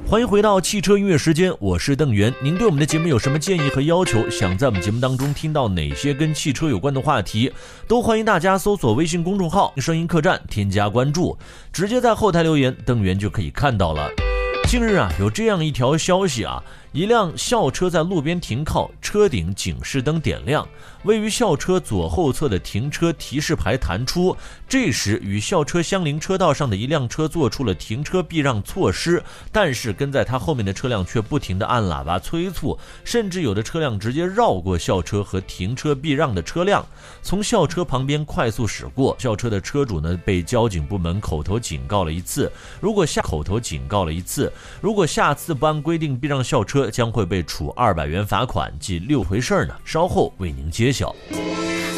欢迎回到汽车音乐时间，我是邓源。您对我们的节目有什么建议和要求？想在我们节目当中听到哪些跟汽车有关的话题？都欢迎大家搜索微信公众号声音客栈，添加关注，直接在后台留言，邓源就可以看到了。近日有这样一条消息一辆校车在路边停靠，车顶警示灯点亮，位于校车左后侧的停车提示牌弹出，这时与校车相邻车道上的一辆车做出了停车避让措施，但是跟在他后面的车辆却不停地按喇叭催促，甚至有的车辆直接绕过校车和停车避让的车辆，从校车旁边快速驶过。校车的车主被交警部门口头警告了一次，如果下次不按规定避让校车，将会被处200元罚款，即6回事呢，稍后为您揭晓。